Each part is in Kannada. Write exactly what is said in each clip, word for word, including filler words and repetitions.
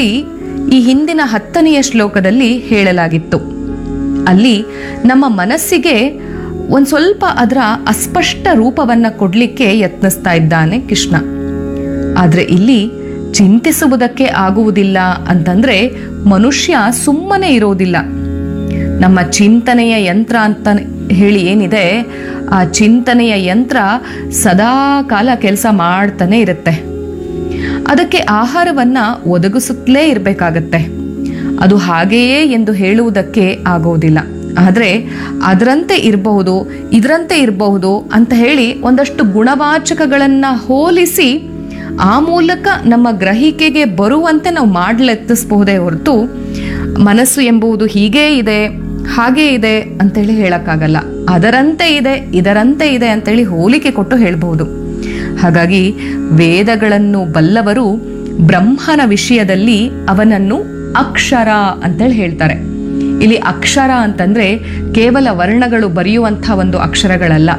ಹೇಳಿ ಈ ಹಿಂದಿನ ಹತ್ತನೆಯ ಶ್ಲೋಕದಲ್ಲಿ ಹೇಳಲಾಗಿತ್ತು. ಅಲ್ಲಿ ನಮ್ಮ ಮನಸ್ಸಿಗೆ ಒಂದು ಸ್ವಲ್ಪ ಅದರ ಅಸ್ಪಷ್ಟ ರೂಪವನ್ನ ಕೊಡ್ಲಿಕ್ಕೆ ಯತ್ನಿಸ್ತಾ ಇದ್ದಾನೆ ಕೃಷ್ಣ. ಆದ್ರೆ ಇಲ್ಲಿ ಚಿಂತಿಸುವುದಕ್ಕೆ ಆಗುವುದಿಲ್ಲ ಅಂತಂದ್ರೆ ಮನುಷ್ಯ ಸುಮ್ಮನೆ ಇರೋದಿಲ್ಲ. ನಮ್ಮ ಚಿಂತನೆಯ ಯಂತ್ರ ಅಂತ ಹೇಳಿ ಏನಿದೆ, ಆ ಚಿಂತನೆಯ ಯಂತ್ರ ಸದಾ ಕಾಲ ಕೆಲಸ ಮಾಡ್ತಾನೆ ಇರುತ್ತೆ. ಅದಕ್ಕೆ ಆಹಾರವನ್ನ ಒದಗಿಸುತ್ತಲೇ ಇರಬೇಕಾಗತ್ತೆ. ಅದು ಹಾಗೆಯೇ ಎಂದು ಹೇಳುವುದಕ್ಕೆ ಆಗೋದಿಲ್ಲ. ಆದರೆ ಅದರಂತೆ ಇರಬಹುದು, ಇದರಂತೆ ಇರಬಹುದು ಅಂತ ಹೇಳಿ ಒಂದಷ್ಟು ಗುಣವಾಚಕಗಳನ್ನ ಹೋಲಿಸಿ ಆ ಮೂಲಕ ನಮ್ಮ ಗ್ರಹಿಕೆಗೆ ಬರುವಂತೆ ನಾವು ಮಾಡಲೆತ್ತಿಸಬಹುದೇ ಹೊರತು ಮನಸ್ಸು ಎಂಬುದು ಹೀಗೇ ಇದೆ, ಹಾಗೇ ಇದೆ ಅಂತೇಳಿ ಹೇಳಕ್ಕಾಗಲ್ಲ. ಅದರಂತೆ ಇದೆ, ಇದರಂತೆ ಇದೆ ಅಂತೇಳಿ ಹೋಲಿಕೆ ಕೊಟ್ಟು ಹೇಳಬಹುದು. ಹಾಗಾಗಿ ವೇದಗಳನ್ನು ಬಲ್ಲವರು ಬ್ರಹ್ಮನ ವಿಷಯದಲ್ಲಿ ಅವನನ್ನು ಅಕ್ಷರ ಅಂತೇಳಿ ಹೇಳ್ತಾರೆ. ಇಲ್ಲಿ ಅಕ್ಷರ ಅಂತಂದ್ರೆ ಕೇವಲ ವರ್ಣಗಳು ಬರೆಯುವಂಥ ಒಂದು ಅಕ್ಷರಗಳಲ್ಲ.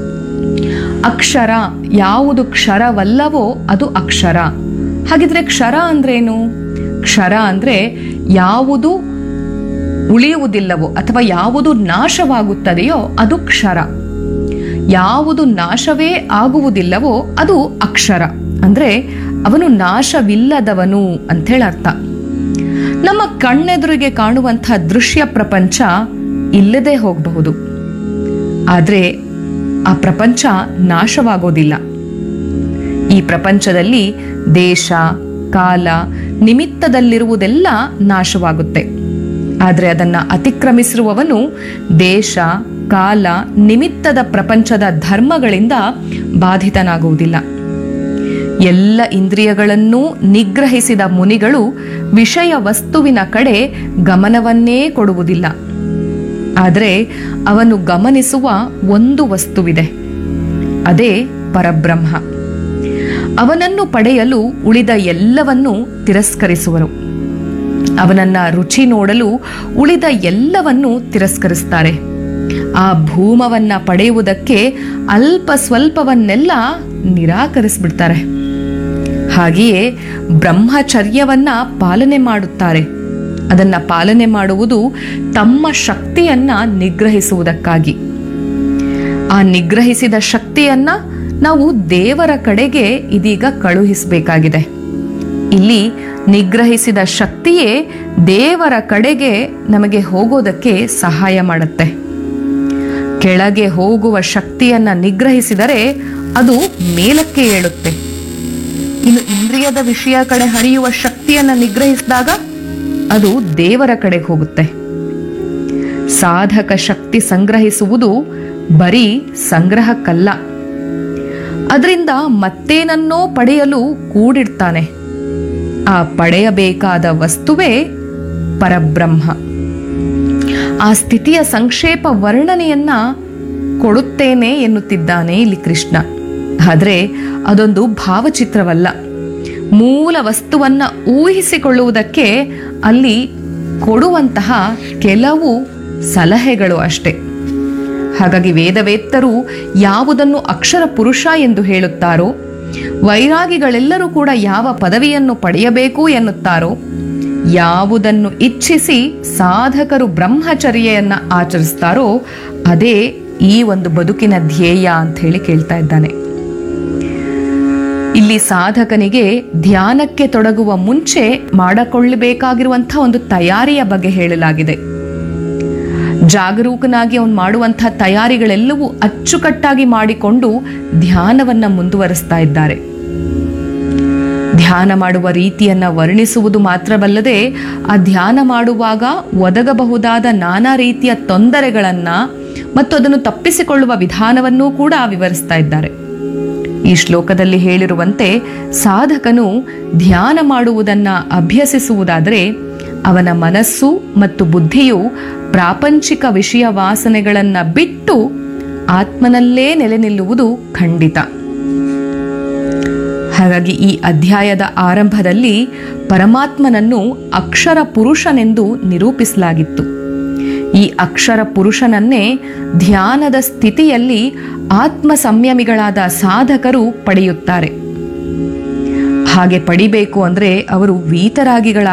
ಅಕ್ಷರ ಯಾವುದು ಕ್ಷರವಲ್ಲವೋ ಅದು ಅಕ್ಷರ. ಹಾಗಿದ್ರೆ ಕ್ಷರ ಅಂದ್ರೇನು? ಕ್ಷರ ಅಂದ್ರೆ ಯಾವುದು ಉಳಿಯುವುದಿಲ್ಲವೋ ಅಥವಾ ಯಾವುದು ನಾಶವಾಗುತ್ತದೆಯೋ ಅದು ಕ್ಷರ. ಯಾವುದು ನಾಶವೇ ಆಗುವುದಿಲ್ಲವೋ ಅದು ಅಕ್ಷರ. ಅಂದ್ರೆ ಅವನು ನಾಶವಿಲ್ಲದವನು ಅಂಥೇಳಿ ಅರ್ಥ. ನಮ್ಮ ಕಣ್ಣೆದುರಿಗೆ ಕಾಣುವಂತಹ ದೃಶ್ಯ ಪ್ರಪಂಚ ಇಲ್ಲದೆ ಹೋಗಬಹುದು, ಆದ್ರೆ ಆ ಪ್ರಪಂಚ ನಾಶವಾಗೋದಿಲ್ಲ. ಈ ಪ್ರಪಂಚದಲ್ಲಿ ದೇಶ, ಕಾಲ, ನಿಮಿತ್ತದಲ್ಲಿರುವುದೆಲ್ಲ ನಾಶವಾಗುತ್ತೆ. ಆದರೆ ಅದನ್ನ ಅತಿಕ್ರಮಿಸಿರುವವನು ದೇಶ, ಕಾಲ, ನಿಮಿತ್ತದ ಪ್ರಪಂಚದ ಧರ್ಮಗಳಿಂದ ಬಾಧಿತನಾಗುವುದಿಲ್ಲ. ಎಲ್ಲ ಇಂದ್ರಿಯಗಳನ್ನೂ ನಿಗ್ರಹಿಸಿದ ಮುನಿಗಳು ವಿಷಯ ವಸ್ತುವಿನ ಕಡೆ ಗಮನವನ್ನೇ ಕೊಡುವುದಿಲ್ಲ. ಆದರೆ ಅವನು ಗಮನಿಸುವ ಒಂದು ವಸ್ತುವಿದೆ, ಅದೇ ಪರಬ್ರಹ್ಮ. ಅವನನ್ನು ಪಡೆಯಲು ಉಳಿದ ಎಲ್ಲವನ್ನೂ ತಿರಸ್ಕರಿಸುವರು. ಅವನನ್ನ ರುಚಿ ನೋಡಲು ಉಳಿದ ಎಲ್ಲವನ್ನೂ ತಿರಸ್ಕರಿಸ್ತಾರೆ. ಆ ಭೂಮವನ್ನ ಪಡೆಯುವುದಕ್ಕೆ ಅಲ್ಪ ಸ್ವಲ್ಪವನ್ನೆಲ್ಲ ನಿರಾಕರಿಸ್ಬಿಡ್ತಾರೆ. ಹಾಗೆಯೇ ಬ್ರಹ್ಮಚರ್ಯವನ್ನ ಪಾಲನೆ ಮಾಡುತ್ತಾರೆ. ಅದನ್ನ ಪಾಲನೆ ಮಾಡುವುದು ತಮ್ಮ ಶಕ್ತಿಯನ್ನ ನಿಗ್ರಹಿಸುವುದಕ್ಕಾಗಿ. ಆ ನಿಗ್ರಹಿಸಿದ ಶಕ್ತಿಯನ್ನ ನಾವು ದೇವರ ಕಡೆಗೆ ಇದೀಗ ಕಳುಹಿಸಬೇಕಾಗಿದೆ. ಇಲ್ಲಿ ನಿಗ್ರಹಿಸಿದ ಶಕ್ತಿಯೇ ದೇವರ ಕಡೆಗೆ ನಮಗೆ ಹೋಗೋದಕ್ಕೆ ಸಹಾಯ ಮಾಡುತ್ತೆ. ಕೆಳಗೆ ಹೋಗುವ ಶಕ್ತಿಯನ್ನ ನಿಗ್ರಹಿಸಿದರೆ ಅದು ಮೇಲಕ್ಕೆ ಏಳುತ್ತೆ. ಇನ್ನು ಇಂದ್ರಿಯದ ವಿಷಯ ಕಡೆ ಹರಿಯುವ ಶಕ್ತಿಯನ್ನ ನಿಗ್ರಹಿಸಿದಾಗ ಅದು ದೇವರ ಕಡೆಗೆ ಹೋಗುತ್ತೆ. ಸಾಧಕ ಶಕ್ತಿ ಸಂಗ್ರಹಿಸುವುದು ಬರೀ ಸಂಗ್ರಹಕ್ಕಲ್ಲ, ಅದರಿಂದ ಮತ್ತೇನನ್ನೋ ಪಡೆಯಲು ಕೂಡಿಡ್ತಾನೆ. ಆ ಪಡೆಯಬೇಕಾದ ವಸ್ತುವೇ ಪರಬ್ರಹ್ಮ. ಆ ಸ್ಥಿತಿಯ ಸಂಕ್ಷೇಪ ವರ್ಣನೆಯನ್ನ ಕೊಡುತ್ತೇನೆ ಎನ್ನುತ್ತಿದ್ದಾನೆ ಇಲ್ಲಿ ಕೃಷ್ಣ. ಆದರೆ ಅದೊಂದು ಭಾವಚಿತ್ರವಲ್ಲ, ಮೂಲ ವಸ್ತುವನ್ನ ಊಹಿಸಿಕೊಳ್ಳುವುದಕ್ಕೆ ಅಲ್ಲಿ ಕೊಡುವಂತಹ ಕೆಲವು ಸಲಹೆಗಳು ಅಷ್ಟೆ. ಹಾಗಾಗಿ ವೇದವೇತ್ತರು ಯಾವುದನ್ನು ಅಕ್ಷರ ಪುರುಷ ಎಂದು ಹೇಳುತ್ತಾರೋ, ವೈರಾಗಿಗಳೆಲ್ಲರೂ ಕೂಡ ಯಾವ ಪದವಿಯನ್ನು ಪಡೆಯಬೇಕು ಎನ್ನುತ್ತಾರೋ, ಯಾವುದನ್ನು ಇಚ್ಛಿಸಿ ಸಾಧಕರು ಬ್ರಹ್ಮಚರ್ಯೆಯನ್ನ ಆಚರಿಸ್ತಾರೋ ಅದೇ ಈ ಒಂದು ಬದುಕಿನ ಧ್ಯೇಯ ಅಂತ ಹೇಳಿ ಕೇಳ್ತಾ ಇದ್ದಾನೆ. ಇಲ್ಲಿ ಸಾಧಕನಿಗೆ ಧ್ಯಾನಕ್ಕೆ ತೊಡಗುವ ಮುಂಚೆ ಮಾಡಿಕೊಳ್ಳಬೇಕಾಗಿರುವಂತಹ ಒಂದು ತಯಾರಿಯ ಬಗ್ಗೆ ಹೇಳಲಾಗಿದೆ. ಜಾಗರೂಕನಾಗಿ ಅವನು ಮಾಡುವಂತಹ ತಯಾರಿಗಳೆಲ್ಲವೂ ಅಚ್ಚುಕಟ್ಟಾಗಿ ಮಾಡಿಕೊಂಡು ಧ್ಯಾನವನ್ನ ಮುಂದುವರಿಸ್ತಾ ಇದ್ದಾರೆ. ಧ್ಯಾನ ಮಾಡುವ ರೀತಿಯನ್ನ ವರ್ಣಿಸುವುದು ಮಾತ್ರವಲ್ಲದೆ ಆ ಧ್ಯಾನ ಮಾಡುವಾಗ ಒದಗಬಹುದಾದ ನಾನಾ ರೀತಿಯ ತೊಂದರೆಗಳನ್ನ ಮತ್ತು ಅದನ್ನು ತಪ್ಪಿಸಿಕೊಳ್ಳುವ ವಿಧಾನವನ್ನೂ ಕೂಡ ವಿವರಿಸ್ತಾ ಇದ್ದಾರೆ. ಈ ಶ್ಲೋಕದಲ್ಲಿ ಹೇಳಿರುವಂತೆ ಸಾಧಕನು ಧ್ಯಾನ ಮಾಡುವುದನ್ನ ಅಭ್ಯಸಿಸುವುದಾದರೆ ಅವನ ಮನಸ್ಸು ಮತ್ತು ಬುದ್ಧಿಯು ಪ್ರಾಪಂಚಿಕ ವಿಷಯ ವಾಸನೆಗಳನ್ನ ಬಿಟ್ಟು ಆತ್ಮನಲ್ಲೇ ನೆಲೆ ನಿಲ್ಲುವುದು ಖಂಡಿತ. ಹಾಗಾಗಿ ಈ ಅಧ್ಯಾಯದ ಆರಂಭದಲ್ಲಿ ಪರಮಾತ್ಮನನ್ನು ಅಕ್ಷರ ಪುರುಷನೆಂದು ನಿರೂಪಿಸಲಾಗಿತ್ತು. ಈ ಅಕ್ಷರ ಪುರುಷನನ್ನೇ ಧ್ಯಾನದ ಸ್ಥಿತಿಯಲ್ಲಿ ಆತ್ಮ ಸಂಯಮಿಗಳಾದ ಸಾಧಕರು ಪಡೆಯುತ್ತಾರೆ. ಹಾಗೆ ಪಡಿಬೇಕು ಅಂದ್ರೆ ಅವರು ವೀತರಾಗಿಗಳ